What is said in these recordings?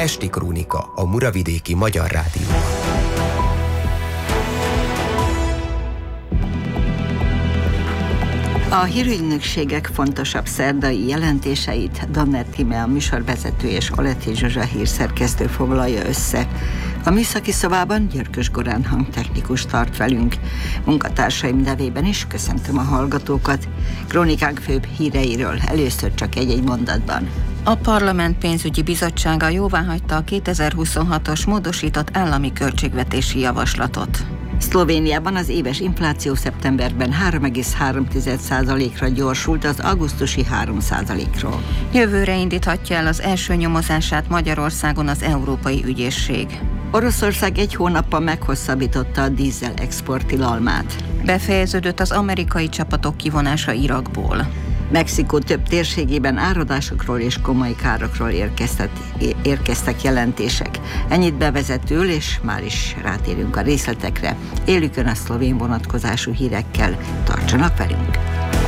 Esti Krónika a Muravidéki Magyar Rádióban. A hírügynökségek fontosabb szerdai jelentéseit Danner Tíme, a műsorvezető, és Oletti Zsuzsa hírszerkesztő foglalja össze. A műszaki szobában Györkös Gorán hangtechnikus tart velünk. Munkatársaim nevében is köszöntöm a hallgatókat. Krónikánk főbb híreiről először csak egy-egy mondatban. A Parlament pénzügyi bizottsága jóváhagyta a 2026-os módosított állami költségvetési javaslatot. Szlovéniában az éves infláció szeptemberben 3,3%-ra gyorsult az augusztusi 3%-ról. Jövőre indíthatja el az első nyomozását Magyarországon az Európai Ügyészség. Oroszország egy hónappal meghosszabbította a dízel export tilalmát. Befejeződött az amerikai csapatok kivonása Irakból. Mexikó több térségében áradásokról és komoly károkról érkeztek jelentések. Ennyit bevezetőül, és már is rátérünk a részletekre. Élükön a szlovén vonatkozású hírekkel. Tartsanak velünk!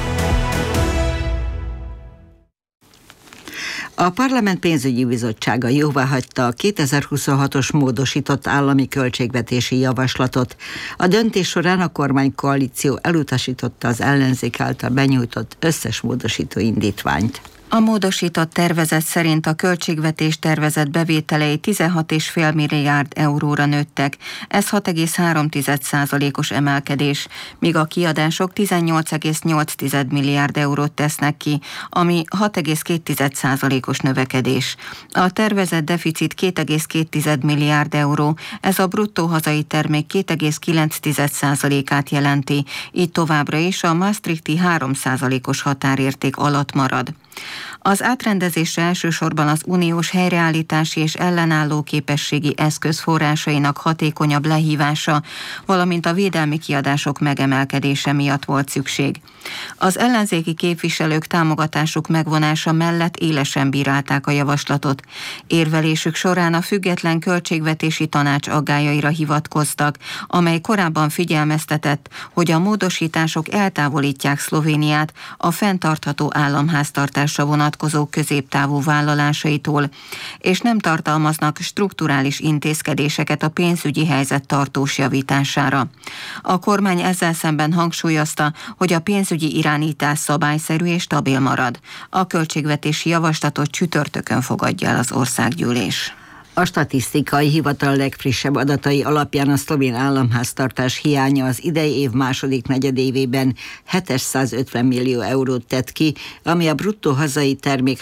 A Parlament pénzügyi bizottsága jóváhagyta a 2026-os módosított állami költségvetési javaslatot. A döntés során a kormánykoalíció elutasította az ellenzék által benyújtott összes módosító indítványt. A módosított tervezet szerint a költségvetés tervezett bevételei 16,5 milliárd euróra nőttek. Ez 6,3%-os emelkedés, míg a kiadások 18,8 milliárd eurót tesznek ki, ami 6,2%-os növekedés. A tervezett deficit 2,2 milliárd euró, ez a bruttó hazai termék 2,9%-át jelenti, így továbbra is a Maastrichti 3%-os határérték alatt marad. Az átrendezésre elsősorban az uniós helyreállítási és ellenálló képességi eszköz forrásainak hatékonyabb lehívása, valamint a védelmi kiadások megemelkedése miatt volt szükség. Az ellenzéki képviselők támogatásuk megvonása mellett élesen bírálták a javaslatot. Érvelésük során a független költségvetési tanács aggályaira hivatkoztak, amely korábban figyelmeztetett, hogy a módosítások eltávolítják Szlovéniát a fenntartható államháztartásra vonatkozó középtávú vállalásaitól, és nem tartalmaznak strukturális intézkedéseket a pénzügyi helyzet tartós javítására. A kormány ezzel szemben hangsúlyozta, hogy a pénzügyi irányítás szabályszerű és stabil marad. A költségvetési javaslatot csütörtökön fogadja el az országgyűlés. A statisztikai hivatal legfrissebb adatai alapján a szlovén államháztartás hiánya az idei év második negyedévében 750 millió eurót tett ki, ami a bruttó hazai termék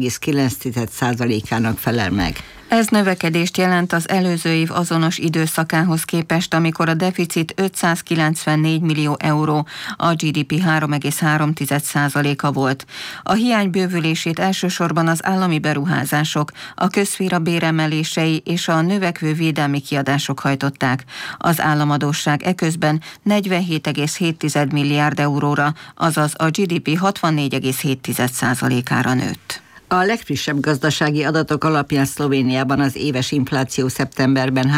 3,9%-ának felel meg. Ez növekedést jelent az előző év azonos időszakához képest, amikor a deficit 594 millió euró, a GDP 3,3%-a volt. A hiány bővülését elsősorban az állami beruházások, a közszféra béremelései és a növekvő védelmi kiadások hajtották. Az államadósság eközben 47,7 milliárd euróra, azaz a GDP 64,7%-ára nőtt. A legfrissebb gazdasági adatok alapján Szlovéniában az éves infláció szeptemberben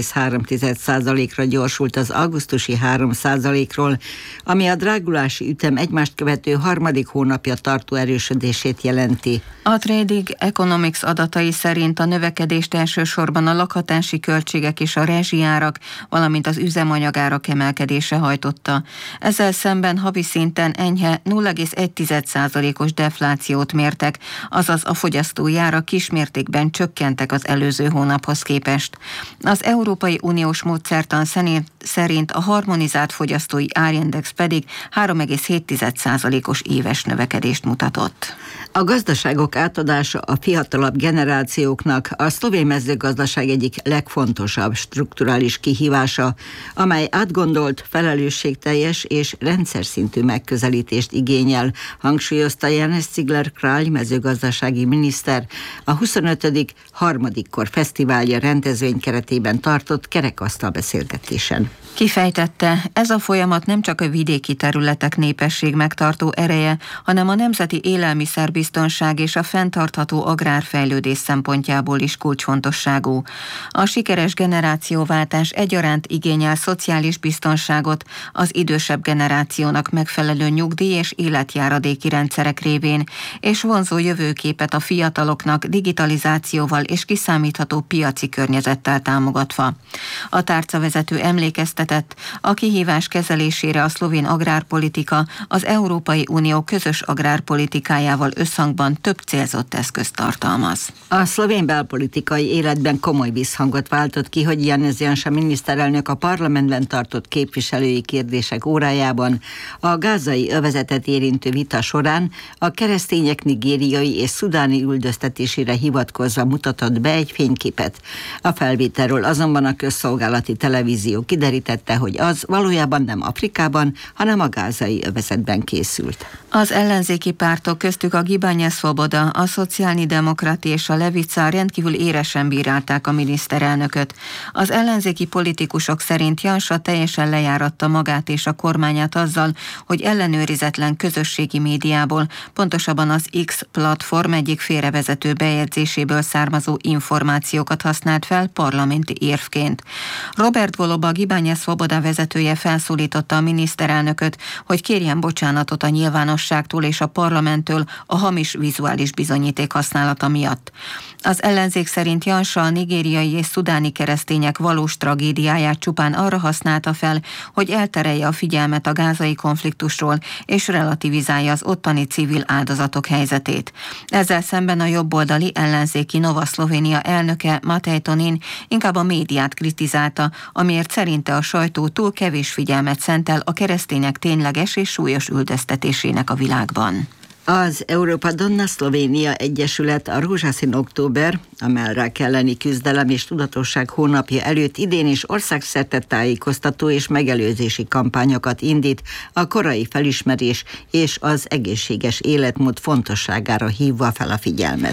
3,3%-ra gyorsult az augusztusi 3%-ról, ami a drágulási ütem egymást követő harmadik hónapja tartó erősödését jelenti. A Trading Economics adatai szerint a növekedést elsősorban a lakhatási költségek és a rezsiárak, valamint az üzemanyagárak emelkedése hajtotta. Ezzel szemben havi szinten enyhe 0,1%-os deflációt mértek, azaz a fogyasztói árak kismértékben csökkentek az előző hónaphoz képest. Az Európai Uniós módszertan szerint a harmonizált fogyasztói árindex pedig 3,7%-os éves növekedést mutatott. A gazdaságok átadása a fiatalabb generációknak a szlovén mezőgazdaság egyik legfontosabb strukturális kihívása, amely átgondolt, felelősségteljes és rendszer szintű megközelítést igényel, hangsúlyozta Janez Cigler-Kralj mezőgazdasági miniszter a 25. harmadikkor fesztiválja rendezvény keretében tartott kerekasztal beszélgetésen. Kifejtette, ez a folyamat nem csak a vidéki területek népesség megtartó ereje, hanem a nemzeti élelmiszerbiztonság és a fenntartható agrárfejlődés szempontjából is kulcsfontosságú. A sikeres generációváltás egyaránt igényel szociális biztonságot, az idősebb generációnak megfelelő nyugdíj és életjáradéki rendszerek révén, és vonzó jövőképet a fiataloknak digitalizációval és kiszámítható piaci környezettel támogatva. A tárcavezető emlékeztetett, a kihívás kezelésére a szlovén agrárpolitika az Európai Unió közös agrárpolitikájával összhangban több célzott eszközt tartalmaz. A szlovén belpolitikai életben komoly visszhangot váltott ki, hogy Janez Janša miniszterelnök a parlamentben tartott képviselői kérdések órájában a gázai övezetet érintő vita során a keresztények nigériai és szudáni üldöztetésére hivatkozva mutatott be egy fényképet. A felvételről azonban a közszolgálati televízió kiderítette, hogy az valójában nem Afrikában, hanem a gázai övezetben készült. Az ellenzéki pártok, köztük a Gibanya Svoboda, a Szociálni Demokrati és a Levica rendkívül éresen bírálták a miniszterelnököt. Az ellenzéki politikusok szerint Janša teljesen lejáratta magát és a kormányát azzal, hogy ellenőrizetlen közösségi médiából, pontosabban az X platform egyik félrevezető bejegyzéséből származó információkat használt fel parlamenti érvként. Robert Goloba, Gibanya Svoboda vezetője felszólította a miniszterelnököt, hogy kérjen bocsánatot a nyilvánosságtól és a parlamenttől a hamis vizuális bizonyíték használata miatt. Az ellenzék szerint Janša a nigériai és szudáni keresztények valós tragédiáját csupán arra használta fel, hogy elterelje a figyelmet a gázai konfliktusról és relativizálja az ottani civil áldozatok helyzetét. Ezzel szemben a jobboldali ellenzéki Nova Szlovénia elnöke Matej Tonin inkább a médiát kritizálta, amiért szerinte a sajtó túl kevés figyelmet szentel a keresztények tényleges és súlyos üldöztetésének a világban. Az Európa Donna Szlovénia Egyesület a Rózsaszín október, a mellrák elleni küzdelem és tudatosság hónapja előtt idén is országszerte tájékoztató és megelőzési kampányokat indít a korai felismerés és az egészséges életmód fontosságára hívva fel a figyelmet.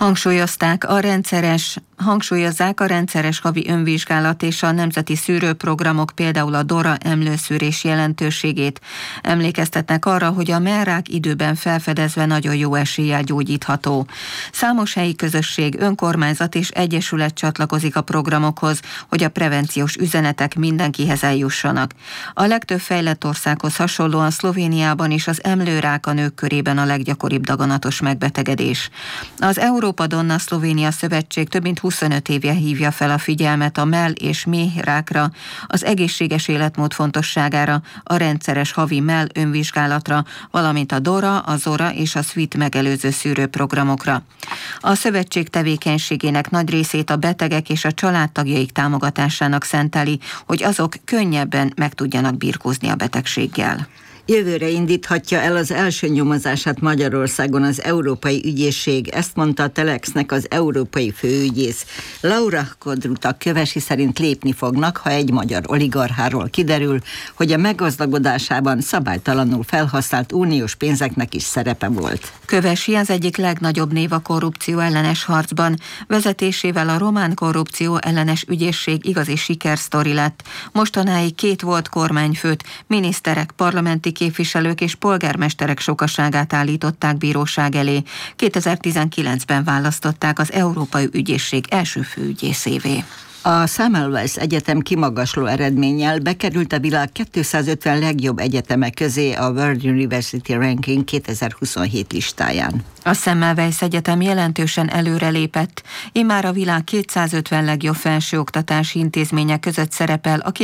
Hangsúlyozzák a rendszeres havi önvizsgálat és a nemzeti szűrőprogramok, például a DORA emlőszűrés jelentőségét. Emlékeztetnek arra, hogy a mellrák időben felfedezve nagyon jó eséllyel gyógyítható. Számos helyi közösség, önkormányzat és egyesület csatlakozik a programokhoz, hogy a prevenciós üzenetek mindenkihez eljussanak. A legtöbb fejlett országhoz hasonlóan Szlovéniában is az emlőrák a nők körében a leggyakoribb daganatos megbetegedés. Az Európa Donna Szlovénia Szövetség több mint 25 éve hívja fel a figyelmet a mell- és méhrákra, az egészséges életmód fontosságára, a rendszeres havi mell önvizsgálatra, valamint a DORA, a ZORA és a SWIT megelőző szűrőprogramokra. A szövetség tevékenységének nagy részét a betegek és a családtagjaik támogatásának szenteli, hogy azok könnyebben meg tudjanak birkózni a betegséggel. Jövőre indíthatja el az első nyomozását Magyarországon az Európai Ügyészség, ezt mondta a Telexnek az európai főügyész. Laura Kodruta Kövesi szerint lépni fognak, ha egy magyar oligarcháról kiderül, hogy a meggazdagodásában szabálytalanul felhasznált uniós pénzeknek is szerepe volt. Kövesi az egyik legnagyobb név a korrupció ellenes harcban. Vezetésével a román korrupció ellenes ügyészség igazi sikersztori lett. Mostanáig 2 volt kormányfőt, miniszterek, parlamenti képviselők és polgármesterek sokaságát állították bíróság elé. 2019-ben választották az Európai Ügyészség első főügyészévé. A Semmelweis Egyetem kimagasló eredménnyel bekerült a világ 250 legjobb egyetemek közé a World University Ranking 2027 listáján. A Semmelweis Egyetem jelentősen előrelépett, immár a világ 250 legjobb felsőoktatási intézménye között szerepel a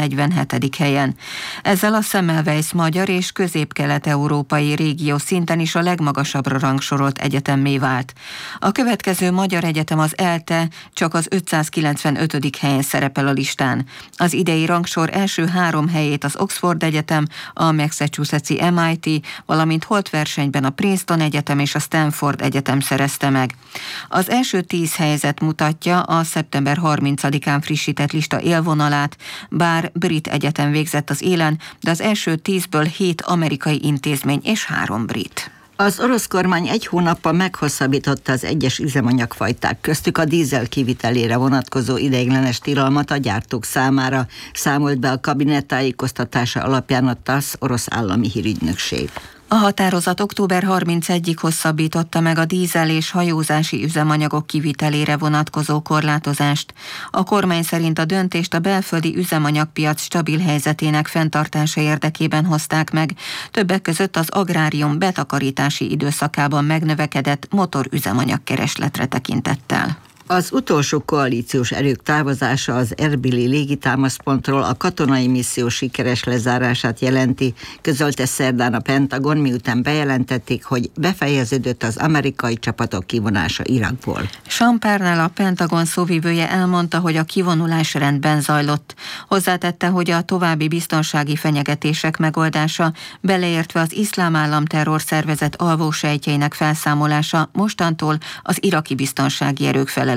247. helyen. Ezzel a Semmelweis magyar és közép-kelet-európai régió szinten is a legmagasabbra rangsorolt egyetemmé vált. A következő magyar egyetem, az ELTE, csak az 595. helyen szerepel a listán. Az idei rangsor első 3 helyét az Oxford Egyetem, a Massachusetts-i MIT, valamint holtversenyben a Princeton Egyetem és a Stanford Egyetem szerezte meg. Az első 10 helyzet mutatja a szeptember 30-án frissített lista élvonalát, bár brit egyetem végzett az élen, de az első 10-ből 7 amerikai intézmény és 3 brit. Az orosz kormány egy hónappal meghosszabbította az egyes üzemanyagfajták, köztük a dízel kivitelére vonatkozó ideiglenes tilalmat a gyártók számára, számolt be a kabinet tájékoztatása alapján a TASZ, orosz állami hírügynökség. A határozat október 31-ig hosszabbította meg a dízel és hajózási üzemanyagok kivitelére vonatkozó korlátozást. A kormány szerint a döntést a belföldi üzemanyagpiac stabil helyzetének fenntartása érdekében hozták meg, többek között az agrárium betakarítási időszakában megnövekedett motorüzemanyag keresletre tekintettel. Az utolsó koalíciós erők távozása az erbili légitámaszpontról a katonai misszió sikeres lezárását jelenti, közölte szerdán a Pentagon, miután bejelentették, hogy befejeződött az amerikai csapatok kivonása Irakból. Sean Parnell, a Pentagon szóvivője elmondta, hogy a kivonulás rendben zajlott. Hozzátette, hogy a további biztonsági fenyegetések megoldása, beleértve az Iszlám Állam terrorszervezet alvósejtjeinek felszámolása mostantól az iraki biztonsági erők felelőssége.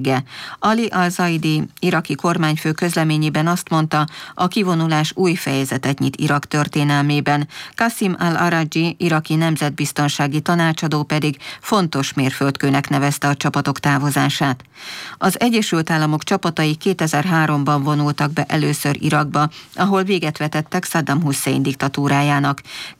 Ali al-Zaidi iraki kormányfő közleményében azt mondta, a kivonulás új fejezetet nyit Irak történelmében. Qasim al-Araji iraki nemzetbiztonsági tanácsadó pedig fontos mérföldkőnek nevezte a csapatok távozását. Az Egyesült Államok csapatai 2003-ban vonultak be először Irakba, ahol véget vetettek Saddam Hussein diktatúrájának.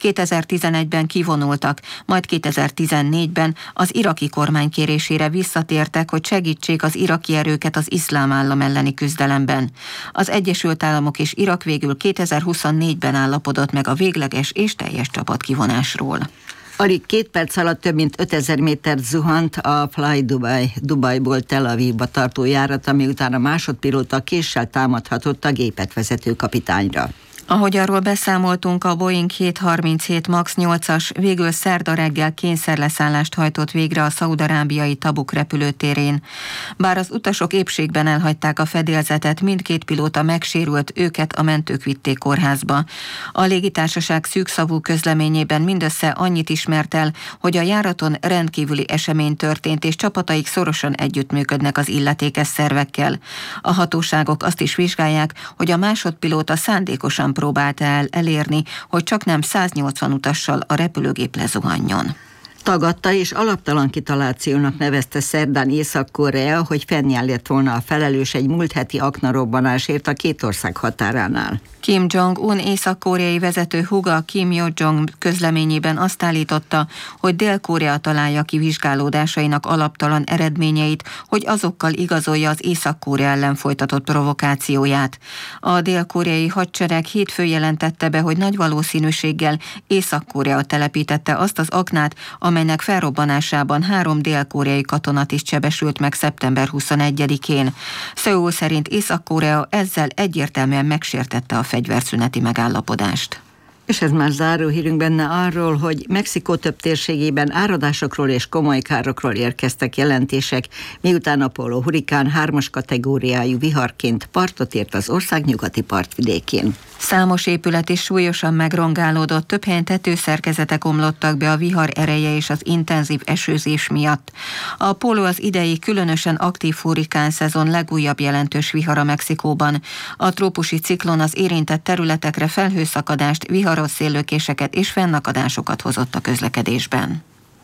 2011-ben kivonultak, majd 2014-ben az iraki kormány kérésére visszatértek, hogy segítsék az iraki erőket az Iszlám Állam elleni küzdelemben. Az Egyesült Államok és Irak végül 2024-ben állapodott meg a végleges és teljes csapatkivonásról. Alig 2 perc alatt több mint 5000 métert zuhant a Fly Dubaiból Tel Avivba tartó járata, miután a másodpilóta késsel támadhatott a gépet vezető kapitányra. Ahogy arról beszámoltunk, a Boeing 737 MAX 8-as végül szerda reggel kényszerleszállást hajtott végre a szaúd-arábiai Tabuk repülőtérén. Bár az utasok épségben elhagyták a fedélzetet, mindkét pilóta megsérült, őket a mentők vitték kórházba. A légitársaság szűkszavú közleményében mindössze annyit ismert el, hogy a járaton rendkívüli esemény történt, és csapataik szorosan együttműködnek az illetékes szervekkel. A hatóságok azt is vizsgálják, hogy a másodpilóta szándékosan próbálta elérni, hogy csak nem 180 utassal a repülőgép lezuhanjon. Tagadta és alaptalan kitalációnak nevezte szerdán Észak-Korea, hogy fennáll lett volna a felelős egy múlt heti aknarobbanásért a két ország határánál. Kim Jong-un észak-koreai vezető húga Kim Yo-jong közleményében azt állította, hogy Dél-Korea találja ki vizsgálódásainak alaptalan eredményeit, hogy azokkal igazolja az Észak-Korea ellen folytatott provokációját. A dél-koreai hadsereg hétfőn jelentette be, hogy nagy valószínűséggel Észak-Korea telepítette azt az aknát, amelynek felrobbanásában 3 dél-koreai katonatiszt sebesült meg szeptember 21-én. Szöul szerint Észak-Korea ezzel egyértelműen megsértette a fegyverszüneti megállapodást. És ez már záró hírünk benne arról, hogy Mexikó több térségében áradásokról és komoly károkról érkeztek jelentések, miután a Polo hurikán 3-as kategóriájú viharként partot ért az ország nyugati partvidékén. Számos épület is súlyosan megrongálódott, több helyen tetőszerkezetek omlottak be a vihar ereje és az intenzív esőzés miatt. A Polo az idei különösen aktív hurikán szezon legújabb jelentős vihara Mexikóban. A trópusi ciklon az érintett területekre felhőszakadást, viharos széllökéseket és fennakadásokat hozott a közlekedésben.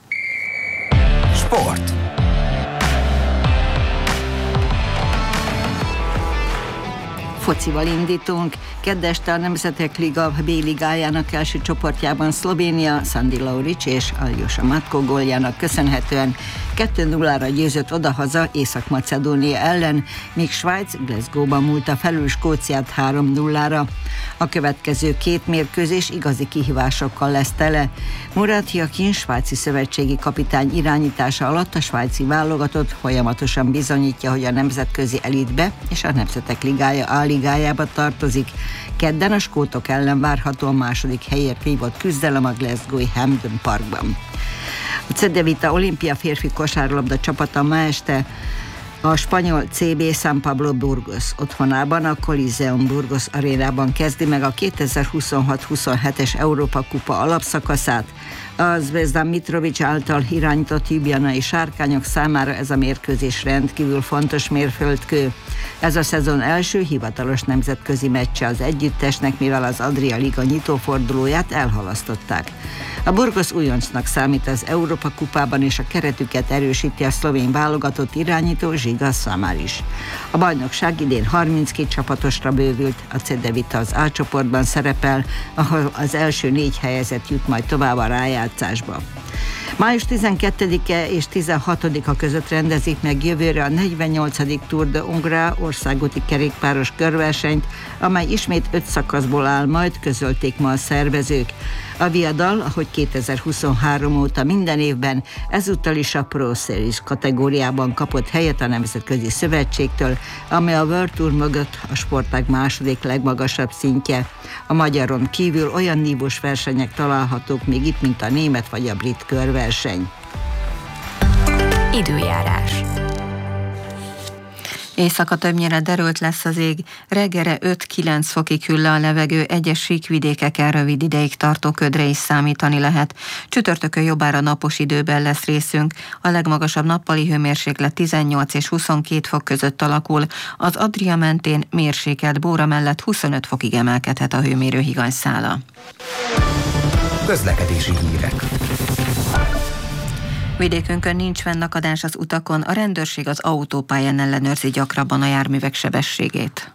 Sport. Focival indítunk. Kedd este a Nemzetek Liga B-ligájának első csoportjában Szlovénia Sandi Lauric és Aljosa Matko góljának köszönhetően 2-0-ra győzött odahaza Észak-Macedónia ellen, míg Svájc Glasgow-ban múlta felül Skóciát 3-0-ra. A következő 2 mérkőzés igazi kihívásokkal lesz tele. Murat Yakin, svájci szövetségi kapitány irányítása alatt a svájci válogatott folyamatosan bizonyítja, hogy a nemzetközi elitbe és a Nemzetek Ligája A-ligájába tartozik. Kedden a skótok ellen várható a második helyért vívott küzdelem a Glasgow-i Hampden Parkban. A Cedevita Olimpia férfi kosárlabda csapata ma este a spanyol CB San Pablo Burgos otthonában, a Coliseum Burgos arénában kezdi meg a 2026-27-es Európa Kupa alapszakaszát. A Zvezda Mitrovic által irányított ljubljanai sárkányok számára ez a mérkőzés rendkívül fontos mérföldkő. Ez a szezon első hivatalos nemzetközi meccse az együttesnek, mivel az Adria Liga nyitófordulóját elhalasztották. A Burgos újoncnak számít az Európa kupában, és a keretüket erősíti a szlovén válogatott irányító Žiga Samar is. A bajnokság idén 32 csapatosra bővült, a Cedevita az A csoportban szerepel, ahol az első 4 helyezett jut majd tovább a rájátszásba. Május 12-e és 16-a között rendezik meg jövőre a 48. Tour de Hongria országúti kerékpáros körversenyt, amely ismét 5 szakaszból áll majd, közölték ma a szervezők. A viadal, ahogy 2023 óta minden évben, ezúttal is a Pro Series kategóriában kapott helyet a Nemzetközi Szövetségtől, amely a World Tour mögött a sportág második legmagasabb szintje. A magyaron kívül olyan nívós versenyek találhatók még itt, mint a német vagy a brit körverseny. Időjárás. Éjszaka többnyire derült lesz az ég, reggelre 5-9 fokig hűl le a levegő, egyes síkvidékeken rövid ideig tartó ködre is számítani lehet. Csütörtökön jobbára napos időben lesz részünk, a legmagasabb nappali hőmérséklet 18 és 22 fok között alakul, az Adria mentén mérsékelt Bóra mellett 25 fokig emelkedhet a hőmérő higanyszála. Közlekedési hírek. Vidékünkön nincs fennakadás az utakon, a rendőrség az autópályán ellenőrzi gyakrabban a járművek sebességét.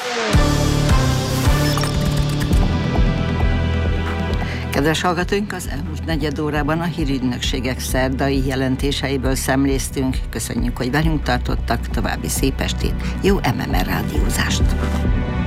Kedves hallgatóink, az elmúlt negyed órában a hírügynökségek szerdai jelentéseiből szemléztünk. Köszönjük, hogy velünk tartottak, további szép estét, jó MMR rádiózást!